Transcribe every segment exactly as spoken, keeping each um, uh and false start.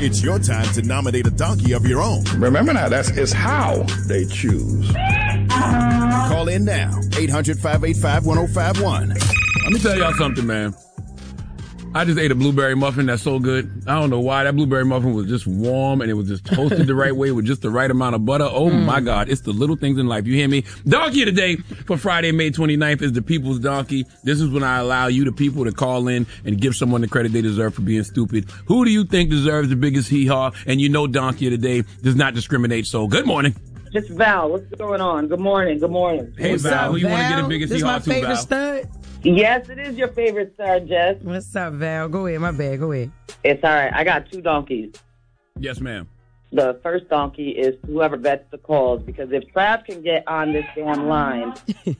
It's your time to nominate a donkey of your own. Remember now, that's is how they choose. Call in now, eight hundred, five eight five, one oh five one. Let me tell y'all something, man. I just ate a blueberry muffin that's so good. I don't know why. That blueberry muffin was just warm and it was just toasted the right way with just the right amount of butter. Oh, mm. my God. It's the little things in life. You hear me? Donkey of the day for Friday, May twenty-ninth is the People's Donkey. This is when I allow you, the people, to call in and give someone the credit they deserve for being stupid. Who do you think deserves the biggest hee-haw? And you know Donkey of the day does not discriminate. So good morning. It's Val. What's going on? Good morning. Good morning. Hey, What's Val. up, Who you want to Val? get the biggest This hee-haw my to, favorite Val? stud. Yes, it is your favorite star, Jess. What's up, Val? Go ahead. My bad. Go ahead. It's all right. I got two donkeys. Yes, ma'am. The first donkey is whoever vets the calls, because if Trav can get on this damn line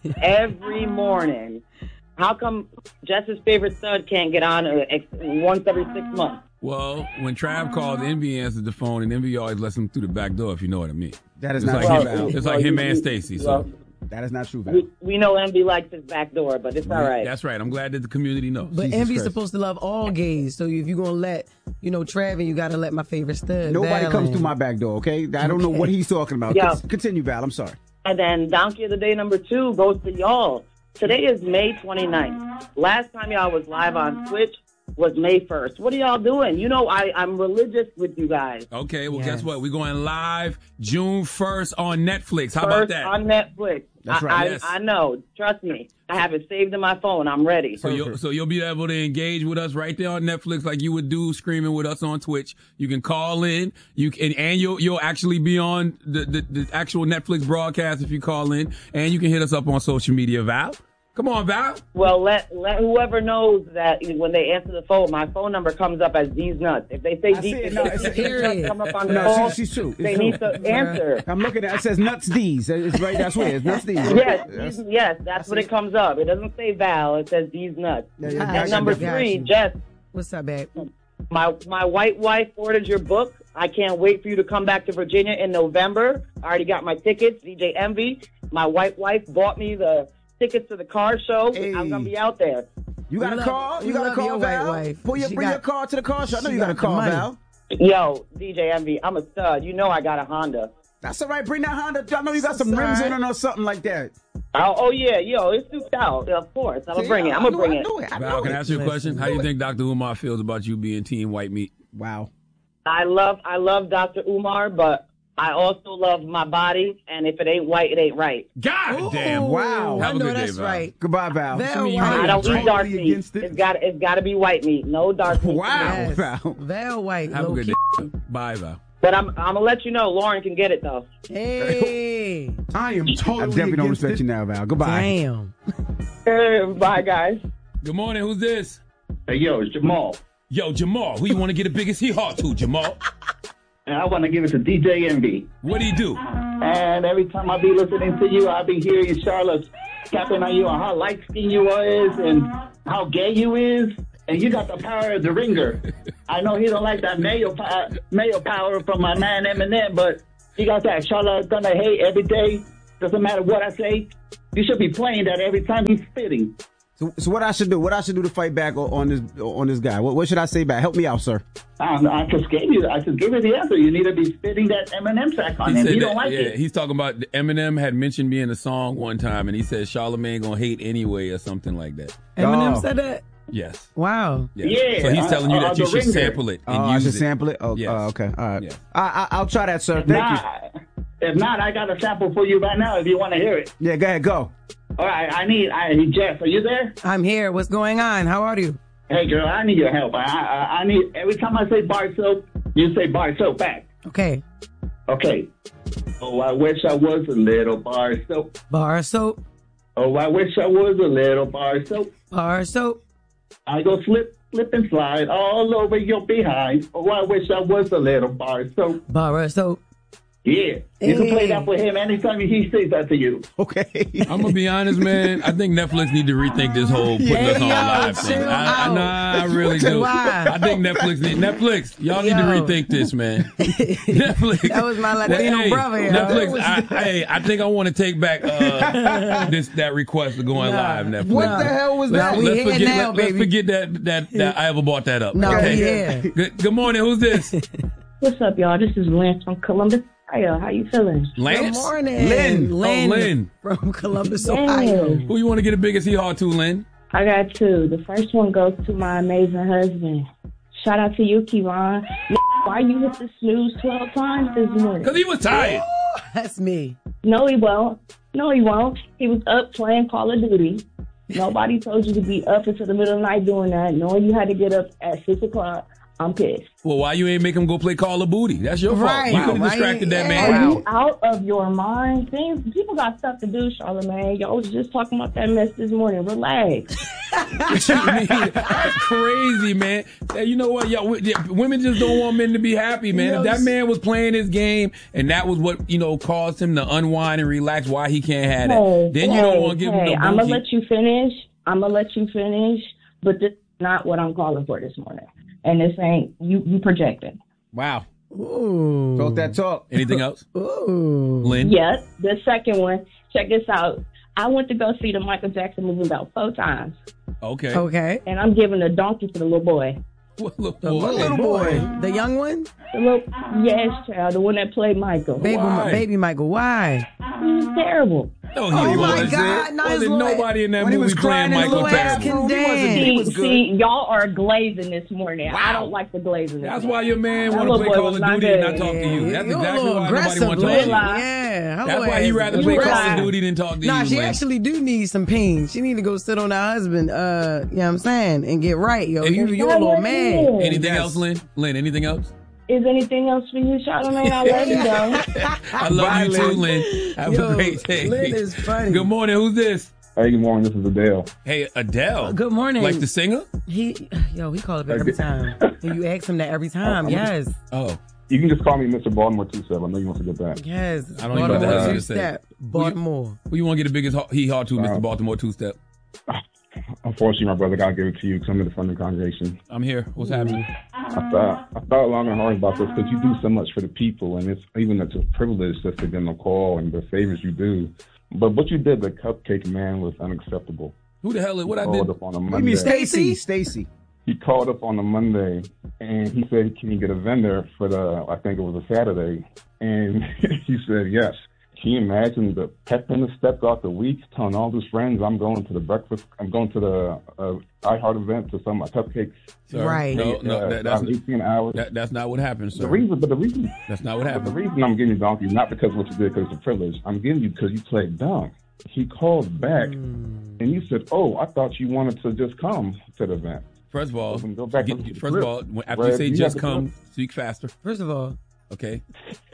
every morning, how come Jess's favorite stud can't get on uh, ex- once every six months? Well, when Trav calls, Envy answers the phone, and Envy always lets him through the back door, if you know what I mean. That is it's not like true, him, Val. It's Well, like him you- and Stacy. well, So That is not true, Val. we, we know Envy likes his back door, but it's all right. that's right. I'm glad that the community knows. But Jesus Envy's Christ. supposed to love all gays. So if you're going to let, you know, Trav, you got to let my favorite stud. Nobody Val comes in. through my back door, okay? I don't know what he's talking about. Yeah. Con- Continue, Val. I'm sorry. And then donkey of the day number two goes to y'all. Today is May twenty-ninth. Last time y'all was live on Twitch was May first. What are y'all doing? You know, I, I'm religious with you guys. Okay, well, Yes. guess what? We're going live June first on Netflix. How about First that? on Netflix. That's I, right, I, yes. I know. Trust me. I have it saved in my phone. I'm ready. So you'll, so you'll be able to engage with us right there on Netflix like you would do streaming with us on Twitch. You can call in, you can, and you'll you'll actually be on the, the, the actual Netflix broadcast if you call in, and you can hit us up on social media. Val, come on, Val. Well, let let whoever knows that when they answer the phone, my phone number comes up as D's Nuts. If they say I D, see it. if No, they it's- say D's Period. Nuts come up on the No, call, she- she's true. It's they true. need to answer. I'm looking at it. It says Nuts D's. It's right. That's where it's Nuts D's. Yes, That's- D's, yes, that's what it comes up. It doesn't say Val. It says D's Nuts. Yeah, yeah, And got you, number got you. three, Jess, What's up, babe? my my white wife ordered your book. I can't wait for you to come back to Virginia in November. I already got my tickets. D J Envy, my white wife bought me the tickets to the car show. Hey. I'm gonna be out there. You got We a love- car? we You got a love car, your white Val? wife. Pull your, She bring got- your car to the car show. I know she you got a got the car, money. Val. Yo, D J Envy, I'm a stud. You know I got a Honda. That's all right. Bring that Honda. I know you got some That's rims all in right. it or something like that. Oh, oh yeah, yo, it's souped out. Of course, I'm gonna See, bring it. I I'm gonna knew bring I it. knew it. I Val, knew can I it. ask you a question? How do you Do it. think Doctor Umar feels about you being Team White Meat? Wow. I love, I love Doctor Umar, but I also love my body. And if it ain't white, it ain't right. God damn! Wow. Have I a know good day, that's Val. right. Goodbye, Val. Val, I mean, you white. I don't eat totally dark meat. against it. It's got, it's got to be white meat. No dark meat. Wow. Yes. Val. Val White. Have a low good key. day. Bye, Val. But I'm, I'm gonna let you know. Lauren can get it though. Hey. I am I totally definitely don't against respect it. you now, Val. Goodbye. Damn. Bye, guys. Good morning. Who's this? Hey, yo, it's Jamal. Yo, Jamal. Who you want to get the biggest hee-haw to, Jamal? And I want to give it to D J Envy. What do you do? And every time I be listening to you, I be hearing Charlotte tapping on you on how light skinned you is and how gay you is. And you got the power of the ringer. I know he don't like that male power, male power from my man Eminem, but he got that Charlotte gonna hate every day. Doesn't matter what I say. You should be playing that every time he's spitting. So, so what I should do? What I should do to fight back o- on this on this guy? What, what should I say back? Help me out, sir. I, I just gave you. I just gave you the answer. You need to be spitting that Eminem track on him. said He that- don't like yeah, it. he's talking about Eminem had mentioned me in a song one time, and he said Charlamagne gonna hate anyway or something like that. Eminem Oh. said that? Yes. Wow. Yeah. Yeah, So he's uh, telling you uh, that you the should ringer. sample it and Oh, I use should it. sample it. Oh, Yes. oh, okay. All right. Yes. I, I, I'll try that, sir. Thank Nah, you. if not, I got a sample for you right now if you want to hear it. Yeah, go ahead. Go. All right, I need, I, Jess, are you there? I'm here. What's going on? How are you? Hey, girl, I need your help. I, I, I need, every time I say bar soap, you say bar soap back. Okay. Okay. Oh, I wish I was a little bar soap. Bar soap. Oh, I wish I was a little bar soap. Bar soap. I go slip, slip and slide all over your behind. Oh, I wish I was a little bar soap. Bar soap. Yeah. You can play that for him anytime he says that to you. Okay. I'm gonna be honest, man. I think Netflix need to rethink this whole putting Yeah, us on yo, live thing. chill I, I, out. nah, I really do. Why? I think Netflix need Netflix. Y'all need to Yo. rethink this, man. Netflix. That was my Latino hey, brother, yo. Netflix. I, hey, I think I want to take back uh, this that request of going Nah. live. Netflix. What the hell was that? we Let's here forget, now, let, let's baby. forget that that that I ever brought that up. No, okay? we here. Good, good morning. Who's this? What's up, y'all? This is Lance from Columbus, Ohio. How you feeling? Lance. Good morning. Lynn. Lynn. Oh, Lynn. From Columbus, Lynn. Ohio. Who you want to get the biggest hee haw to, Lynn? I got two. The first one goes to my amazing husband. Shout out to you, Kevon. Why you hit the snooze twelve times this morning? Because he was tired. That's me. No, he won't. No, he won't. He was up playing Call of Duty. Nobody told you to be up until the middle of the night doing that. Knowing you had to get up at six o'clock, I'm pissed. Well, why you ain't make him go play Call of Booty? That's your Right. fault. You could Why have distracted you- that yeah. man. Are Wow. you out of your mind? Things people got stuff to do, Charlamagne. Y'all was just talking about that mess this morning. Relax. What you mean? That's crazy, man. Hey, you know what? Yo, w- yeah, women just don't want men to be happy, man. If that man was playing his game and that was what, you know, caused him to unwind and relax, why he can't have that? Hey, then you hey, don't want to give him hey, no I'm gonna booty. let you finish. I'm gonna let you finish, but this is not what I'm calling for this morning. And this ain't you. You projecting. Wow. Ooh. Talk that talk. Anything else? Ooh. Lynn? Yes. The second one. Check this out. I went to go see the Michael Jackson movie about four times, Okay. Okay. and I'm giving a donkey to the little boy. What little The boy? little boy. The young one? The little yes, child, the one that played Michael. Baby, Why? baby Michael. Why? He was terrible. No, he Oh, my wasn't. God. No, his Wasn't little- nobody in that when he movie was playing crying in the Michael little ass terrible. room, he wasn't- he See, was good. see, y'all are glazing this morning. I don't like the glazing. This That's morning. why your man That want to little play boy Call was of not Duty and not good. talk to you. That's You're a exactly little why nobody aggressive, wants to talk Lynn. to you. Yeah. her That's little why he ass rather is play Call aggressive. of Duty than talk to Nah, you. she Lynn. actually do need some pain. She need to go sit on her husband, uh, you know what I'm saying, and get right, yo. You, you're a little man. Anything Yes. else, Lynn? Lynn, anything else? Is anything else for you, Charlamagne? I love you, though. I love Bye, you too, Lynn. Lynn. Have Yo, a great day. Lynn is funny. Good morning. Who's this? Hey, good morning. This is Adele. Hey, Adele. Good morning. Like the singer? He, yo, he call up every time. And you ask him that every time. Yes. Oh. You can just call me Mister Baltimore two seven. I know you want to get that. Yes. I don't even know what the hell Baltimore you say. two-step. Baltimore. Who you want to get the biggest ho- hee haw to, Mister Uh, Baltimore two-step? Unfortunately, my brother got to give it to you because I'm in the front of the congregation. I'm here. What's happening? I thought I thought long and hard about this because you do so much for the people, and it's even it's a privilege just to give them a call and the favors you do. But what you did, the cupcake man, was unacceptable. Who the hell is, what I He did? called up on a You Monday. mean Stacy? Stacy. He called up on a Monday, and he said, "Can you get a vendor for the?" I think it was a Saturday, and he said yes. Can you imagine the pep in the step throughout the week, telling all his friends, I'm going to the breakfast, I'm going to the uh, iHeart event to some of my cupcakes. Sir, Right. No, no, uh, that, that's, about eighteen hours. that, that's not what happened, sir. the reason, but the reason, That's not what but the happened. reason I'm giving you donkey is not because of what you did, because it's a privilege. I'm giving you because you played dumb. He called back, Hmm. and you said, "Oh, I thought you wanted to just come to the event." First of all, Go back get- to the first of script. all, when- after Brad, you say you just have to come, do speak faster. First of all, Okay.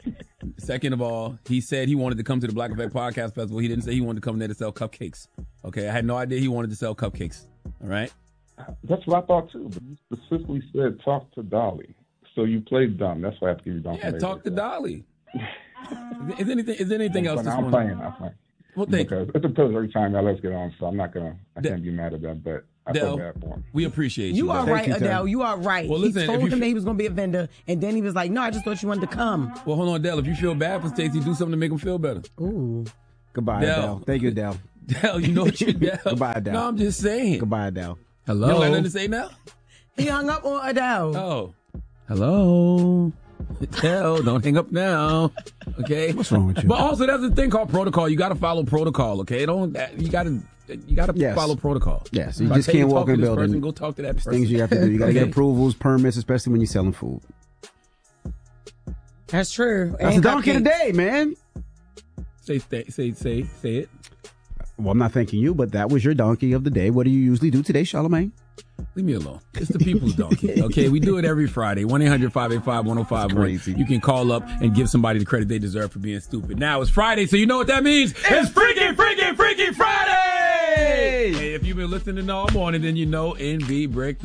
Second of all, he said he wanted to come to the Black Effect Podcast Festival. He didn't say he wanted to come there to sell cupcakes. Okay, I had no idea he wanted to sell cupcakes. All right. That's what I thought too. But you specifically said, "Talk to Dolly." So you played dumb. That's why I have to give you donkey. Yeah, later. talk to Dolly. Is there anything? Is there anything else But this I'm morning? playing. I'm playing. Well, thank Because it's a privilege every time y'all let's get on, so I'm not gonna. I De- can't be mad at that, but I feel Del, bad for him. we appreciate you. you are Del. right, you, Adele. Tom. You are right. Well, listen, he if told you him f- that he was going to be a vendor, and then he was like, no, I just thought you wanted to come. Well, hold on, Del. If you feel bad for Stacey, do something to make him feel better. Ooh. Goodbye, Del. Adele. Thank you, Adele. Del, you know what you Del. Goodbye, Del. No, I'm just saying. Goodbye, Adele. Hello. You don't got nothing to say now? He hung up on Adele. Oh. Hello. Adele, don't hang up now. Okay. What's wrong with you? But also, there's a thing called protocol. You got to follow protocol. Okay. Don't. You got to. You got to Yes. follow protocol. Yes, you If I just tell you can't to walk talk in to the this building. person, go talk to that person. Things you have to do. You got to Okay. get approvals, permits, especially when you're selling food. That's true. That's And the donkey cupcakes. today, man. Say, say, say, say, say it. Well, I'm not thanking you, but that was your donkey of the day. What do you usually do today, Charlamagne? Leave me alone. It's the people's donkey. Okay, we do it every Friday. one eight hundred five eight five one oh five one. That's crazy. You can call up and give somebody the credit they deserve for being stupid. Now it's Friday, so you know what that means. It's Freaky, Freaky, Freaky Friday! Hey, if you've been listening all morning, then you know N B bricked up.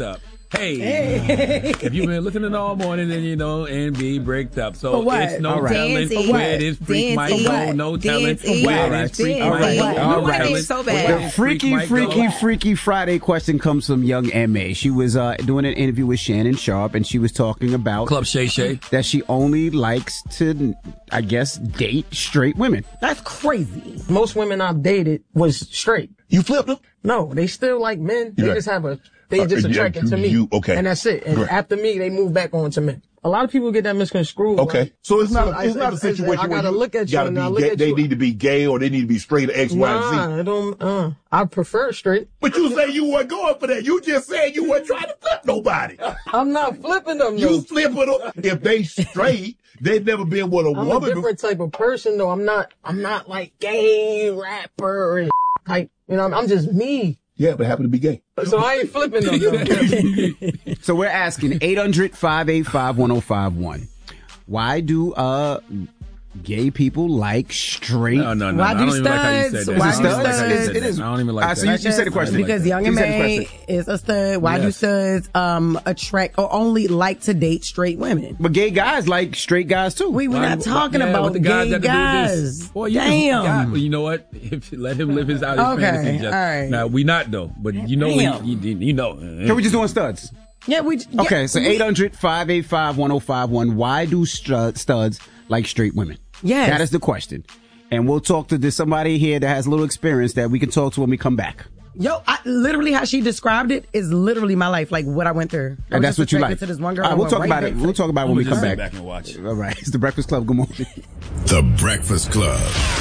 Hey, Hey. if you've been listening all morning, then you know N B breaked up. So For what? it's no All right. telling Dance where it. this freak Dance might it. go. No telling Dance it. where All this right. freak All might right. go. All No right. telling So where bad. The this freak freaky, might freaky, go. freaky Friday question comes from young M A. She was uh, doing an interview with Shannon Sharp, and she was talking about Club Shay Shay. that she only likes to, I guess, date straight women. That's crazy. Most women I've dated was straight. You flipped them? No, they still like men. They Right. just have a, they Uh, just yeah, attracted to me. you- okay. And that's it. And Right. after me, they move back on to men. A lot of people get that misconstrued. Okay. Like, So it's not, I- it's not a it's- situation I where gotta you look at you gotta and be I look gay, at they you. need to be gay or they need to be straight or X, Y, and Z. Nah, I don't, uh, I prefer straight. But you say you weren't going for that. You just said you weren't trying to flip nobody. I'm not flipping them, You though. flipping them. If they straight, they've never been with a I'm woman. a different type of person, though. I'm not, I'm not like gay rapper and type, you know, I'm, I'm just me. Yeah, but happen to be gay. So I ain't flipping them, though. So we're asking eight hundred, five eight five, one oh five one. Why do uh gay people like straight? No, no, no. Why I do don't even like how you studs? said that. Why I don't do even like how you studs? said It that. is. I don't even like Ah, that. so you- you said the question. Because Young You and said the May question. is a stud. Why do Yes. studs um attract or only like to date straight women? But gay guys like straight guys too. We we're Why- not talking yeah, about what the guys gay got to do with this? guys. Boy, you Damn. God, well, you know what? If, let him live his out his Okay, fantasy. Just, all right. Now we not though, but you know, Damn. we, you, you know. Can we just doing studs? Yeah, we. Yeah, Okay, so we- eight hundred, five eight five, one oh five one. Why do stu- studs like straight women? Yes. That is the question. And we'll talk to this, somebody here that has a little experience that we can talk to when we come back. Yo, I, literally how she described it is literally my life, like what I went through. I And was that's just what you attracted like. To this one girl, All right, I we'll went talk right about it. back We'll talk about it when we I'ma come just back. sit back and watch. All right, it's the Breakfast Club. Good morning. The Breakfast Club.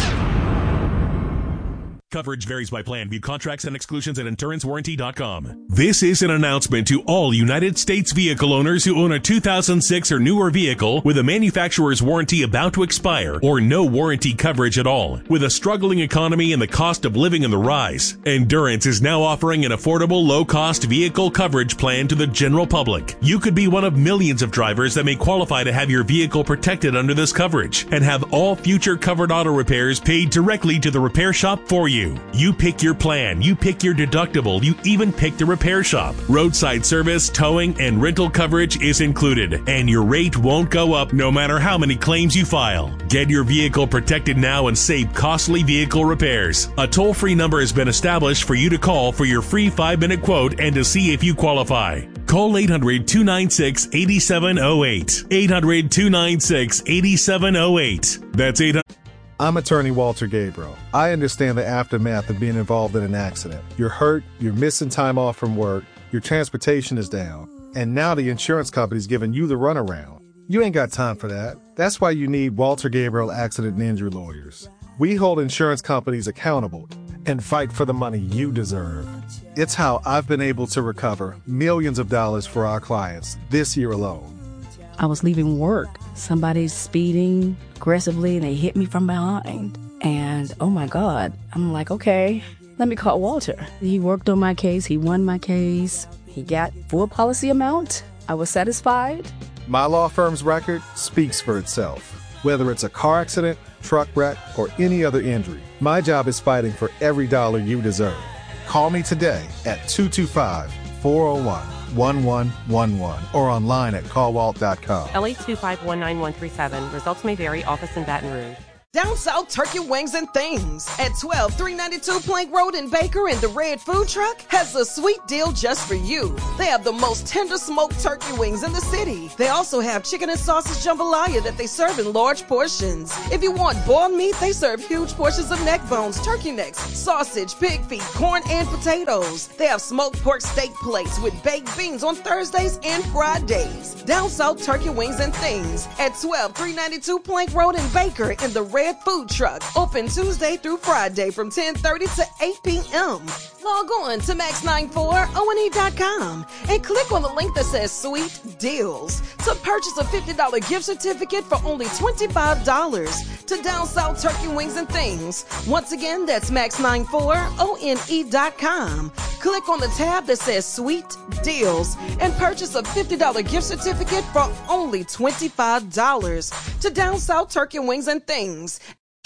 Coverage varies by plan. View contracts and exclusions at endurance warranty dot com. This is an announcement to all United States vehicle owners who own a two thousand six or newer vehicle with a manufacturer's warranty about to expire or no warranty coverage at all. With a struggling economy and the cost of living on the rise, Endurance is now offering an affordable, low-cost vehicle coverage plan to the general public. You could be one of millions of drivers that may qualify to have your vehicle protected under this coverage and have all future covered auto repairs paid directly to the repair shop for you. You pick your plan, you pick your deductible, you even pick the repair shop. Roadside service, towing, and rental coverage is included, and your rate won't go up no matter how many claims you file. Get your vehicle protected now and save costly vehicle repairs. A toll-free number has been established for you to call for your free five-minute quote and to see if you qualify. Call eight hundred, two nine six, eight seven zero eight. eight hundred, two nine six, eight seven zero eight. That's eight hundred. I'm attorney Walter Gabriel. I understand the aftermath of being involved in an accident. You're hurt, you're missing time off from work, your transportation is down, and now the insurance company's giving you the runaround. You ain't got time for that. That's why you need Walter Gabriel Accident and Injury Lawyers. We hold insurance companies accountable and fight for the money you deserve. It's how I've been able to recover millions of dollars for our clients this year alone. I was leaving work. Somebody's speeding aggressively and they hit me from behind. And oh my God, I'm like, okay, let me call Walter. He worked on my case. He won my case. He got full policy amount. I was satisfied. My law firm's record speaks for itself. Whether it's a car accident, truck wreck, or any other injury, my job is fighting for every dollar you deserve. Call me today at two two five, four oh one, one one one one or online at call walt dot com. L A two five one nine one three seven. Results may vary. Office in Baton Rouge. Down South Turkey Wings and Things at twelve three ninety-two Plank Road in Baker, and the Red Food Truck has a sweet deal just for you. They have the most tender smoked turkey wings in the city. They also have chicken and sausage jambalaya that they serve in large portions. If you want boiled meat, they serve huge portions of neck bones, turkey necks, sausage, pig feet, corn, and potatoes. They have smoked pork steak plates with baked beans on Thursdays and Fridays. Down South Turkey Wings and Things at twelve three ninety-two Plank Road in Baker in the Red Food Truck. Open Tuesday through Friday from ten thirty to eight p.m. Log on to max nine four O N E dot com and click on the link that says Sweet Deals to purchase a fifty dollars gift certificate for only twenty-five dollars to Down South Turkey Wings and Things. Once again, that's max nine four O N E dot com. Click on the tab that says Sweet Deals and purchase a fifty dollars gift certificate for only twenty-five dollars to Down South Turkey Wings and Things.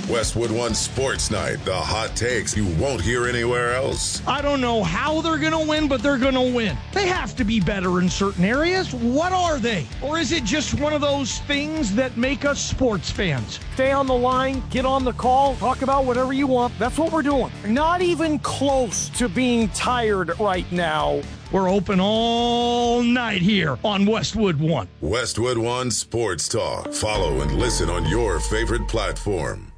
Westwood One Sports Night, the hot takes you won't hear anywhere else. I don't know how they're going to win, but they're going to win. They have to be better in certain areas. What are they? Or is it just one of those things that make us sports fans? Stay on the line, get on the call, talk about whatever you want. That's what we're doing. Not even close to being tired right now. We're open all night here on Westwood One. Westwood One Sports Talk. Follow and listen on your favorite platform.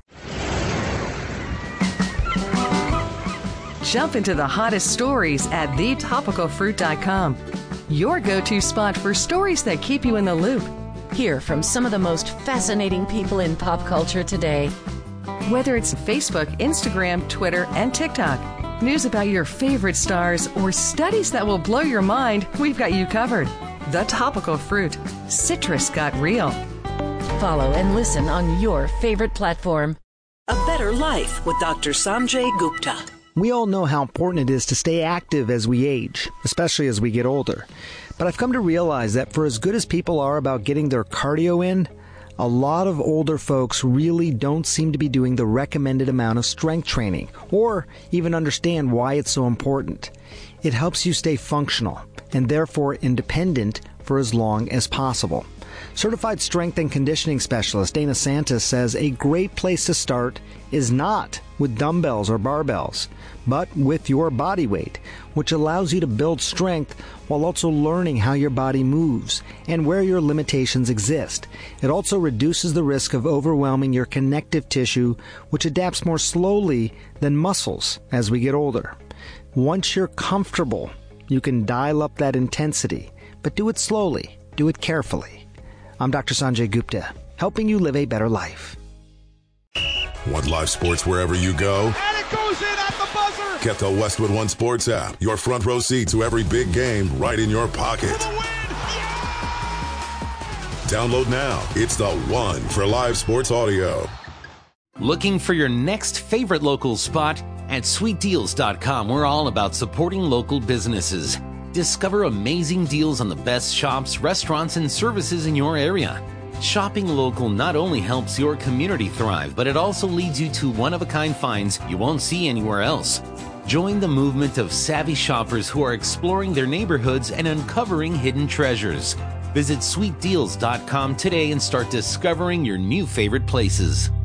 Jump into the hottest stories at the topical fruit dot com. Your go-to spot for stories that keep you in the loop. Hear from some of the most fascinating people in pop culture today. Whether it's Facebook, Instagram, Twitter, and TikTok, news about your favorite stars, or studies that will blow your mind, we've got you covered. The Topical Fruit. Citrus got real. Follow and listen on your favorite platform. A Better Life with Doctor Sanjay Gupta. We all know how important it is to stay active as we age, especially as we get older. But I've come to realize that for as good as people are about getting their cardio in, a lot of older folks really don't seem to be doing the recommended amount of strength training, or even understand why it's so important. It helps you stay functional, and therefore independent for as long as possible. Certified strength and conditioning specialist Dana Santis says a great place to start is not with dumbbells or barbells, but with your body weight, which allows you to build strength while also learning how your body moves and where your limitations exist. It also reduces the risk of overwhelming your connective tissue, which adapts more slowly than muscles as we get older. Once you're comfortable, you can dial up that intensity, but do it slowly, do it carefully. I'm Doctor Sanjay Gupta, helping you live a better life. Want live sports wherever you go? And it goes in at the buzzer! Get the Westwood One Sports app. Your front row seat to every big game right in your pocket. Download now. It's the one for live sports audio. Looking for your next favorite local spot? At sweet deals dot com, we're all about supporting local businesses. Discover amazing deals on the best shops, restaurants, and services in your area. Shopping local not only helps your community thrive, but it also leads you to one-of-a-kind finds you won't see anywhere else. Join the movement of savvy shoppers who are exploring their neighborhoods and uncovering hidden treasures. Visit sweet deals dot com today and start discovering your new favorite places.